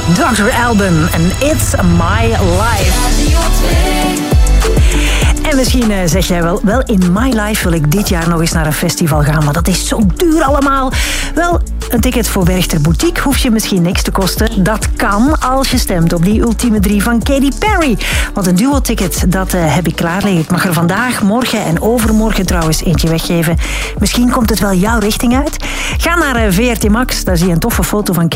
Dr. Alban en It's My Life. En misschien zeg jij wel, in my life wil ik dit jaar nog eens naar een festival gaan, maar dat is zo duur allemaal. Wel, een ticket voor Werchter Boutique hoeft je misschien niks te kosten. Dat kan als je stemt op die ultieme 3 van Katy Perry. Want een duo-ticket, dat heb ik klaar liggen. Ik mag er vandaag, morgen en overmorgen trouwens eentje weggeven. Misschien komt het wel jouw richting uit. Ga naar VRT Max, daar zie je een toffe foto van